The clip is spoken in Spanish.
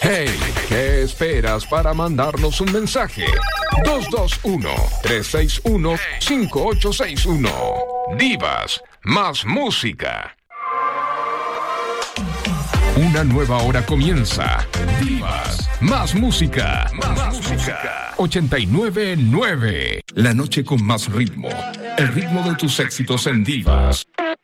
Hey, ¿qué esperas para mandarnos un mensaje? 221-361-5861. Divas, más música. Una nueva hora comienza. Divas, más música. Más música. 89.9. La noche con más ritmo. El ritmo de tus éxitos en Divas.